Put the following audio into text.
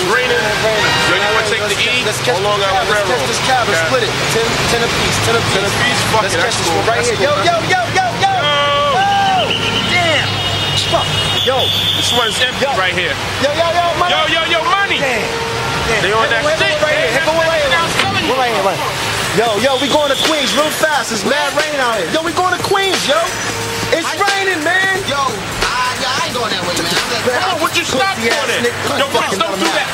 raining. Yo, you want to take the E or Long Island Railroad? Let's catch this cab and split it. 10 apiece, 10 apiece. 10 apiece? Fuck it, Let's catch that's this cool. one right That's here. cool. Yo! Damn! Fuck! Yo! This one's empty right here. Yo, money! Yo, money! Damn! They on that shit. Right here. Yo, we going to Queens real fast. It's mad rain out here. Yo, we going to Queens, yo! It's raining, man! Yo, I ain't going that way, man. Come on, would you stop doing it? Yo, please don't do that.